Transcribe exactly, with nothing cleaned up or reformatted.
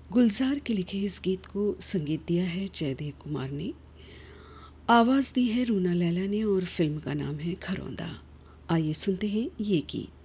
गुलजार के लिखे इस गीत को संगीत दिया है जयदेव कुमार ने, आवाज़ दी है रूना लैला ने और फिल्म का नाम है खरौंदा। आइए सुनते हैं ये गीत।